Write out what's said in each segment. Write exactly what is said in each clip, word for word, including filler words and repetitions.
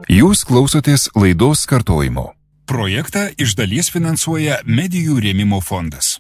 Jūs klausotės laidos kartojimo. Projektą iš dalies finansuoja Medijų rėmimo fondas.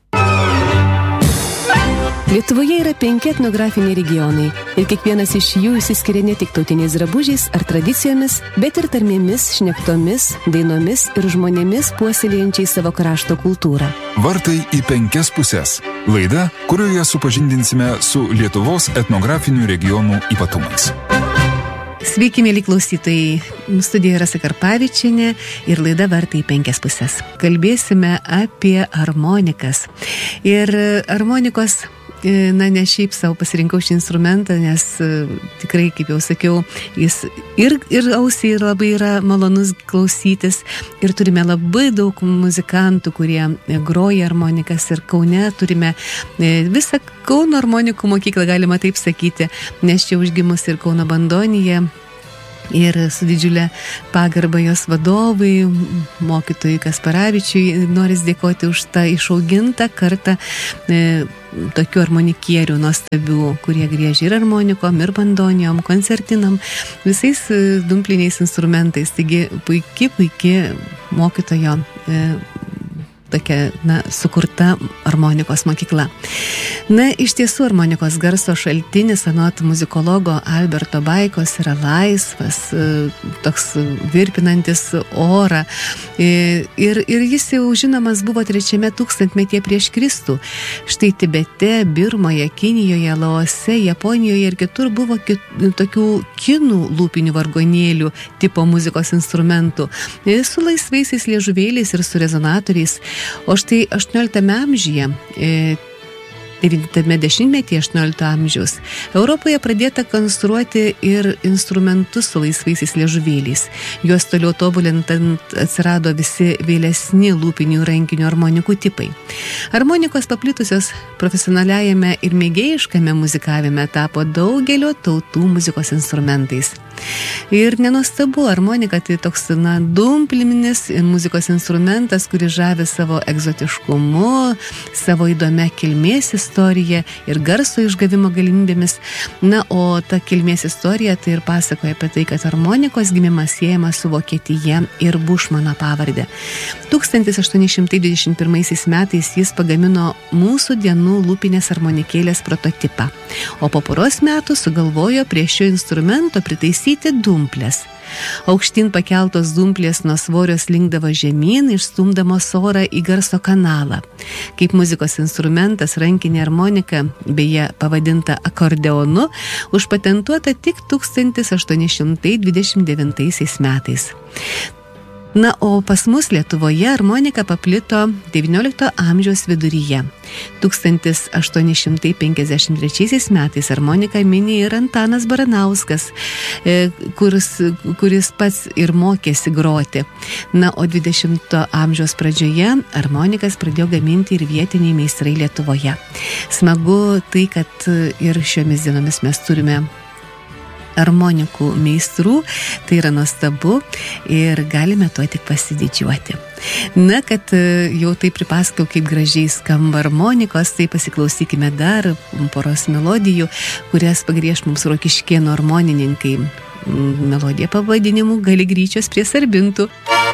Lietuvoje yra penki etnografiniai regionai ir kiekvienas iš jų išsiskiria ne tik tautiniais drabužiais ar tradicijomis, bet ir tarmėmis, šnektomis, dainomis ir žmonėmis puoselėjančiais savo krašto kultūrą. Vartai į penkias pusės. Laida, kurioje supažindinsime su Lietuvos etnografinių regionų ypatumais. Sveiki, mėly klausytojai. Studijoje Rasa Karpavičienė ir laida Vartai į penkias pusės. Kalbėsime apie armonikas. Ir armonikos, na, ne šiaip savo pasirinkau šį instrumentą, nes tikrai, kaip jau sakiau, jis ir, ir ausiai labai yra malonus klausytis. Ir turime labai daug muzikantų, kurie groja armonikas. Ir Kaune turime visą Kauno armonikų mokyklą, galima taip sakyti, nes čia užgimus ir Kauno bandonija. Ir su didžiulė pagarba jos vadovai, mokytojui Kasparavičiui, noris dėkoti už tą išaugintą kartą e, tokių armonikierių nuostabių, kurie griežia ir armonikom, ir bandonijom, koncertinam, visais e, dumpliniais instrumentais. Taigi puiki, puiki mokytojo e, tokia, na, sukurta armonikos mokykla. Na, iš tiesų, armonikos garso šaltinis anot muzikologo Alberto Baikos yra laisvas, toks virpinantis orą. Ir, ir jis jau žinomas buvo trečiame tūkstantmetyje prieš Kristų. Štai Tibete, Birmoje, Kinijoje, Laose, Japonijoje ir kitur buvo kit, tokių kinų lūpinių vargonėlių tipo muzikos instrumentų su laisvaisiais liežuvėliais ir su rezonatoriais. O štai aštuonioliktame amžiuje, devintame dešimtmetyje aštuoniolikto amžiaus, Europoje pradėta konstruoti ir instrumentus su laisvaisiais liežuvėliais. Juos toliau tobulintant atsirado visi vėlesni lūpinių rankinių armonikų tipai. Armonikos paplitusios profesionaliajame ir mėgėjiškame muzikavime tapo daugelio tautų muzikos instrumentais. Ir nenuostabu, armonika tai toks, na, dumpliminis muzikos instrumentas, kuris žavi savo egzotiškumu, savo įdomia kilmės istorija ir garso išgavimo galimybėmis. Na, o ta kilmės istorija tai ir pasakoja apie tai, kad armonikos gimimas siejamas su Vokietija ir Bušmano pavardė. tūkstantis aštuoni šimtai dvidešimt pirmaisiais metais jis pagamino mūsų dienų lūpinės armonikėlės prototipą, o po poros metų sugalvojo prie šio instrumento pritaisyti dumplės. Aukštyn pakeltos dumplės nuo svorio slinkdavo žemyn, išstumdamos orą į garso kanalą. Kaip muzikos instrumentas rankinė armonika, beje pavadinta akordeonu, užpatentuota tik tūkstantis aštuoni šimtai dvidešimt devintaisiais metais. Na, o pas mus Lietuvoje armonika paplito devyniolikto amžiaus viduryje. tūkstantis aštuoni šimtai penkiasdešimt trečiaisiais metais armoniką mini ir Antanas Baranauskas, kuris, kuris pats ir mokėsi groti. Na, o dvidešimto amžiaus pradžioje armonikas pradėjo gaminti ir vietiniai meistrai Lietuvoje. Smagu tai, kad ir šiomis dienomis mes turime armonikų meistrų, tai yra nuostabu ir galime tuo tik pasididžiuoti. Na, kad jau taip pripasakau, kaip gražiai skamba armonikos, tai pasiklausykime dar poros melodijų, kurias pagrieš mums Rokiškėnų armonininkai. Melodija pavadinimu Gali gryčios prie sarbintų.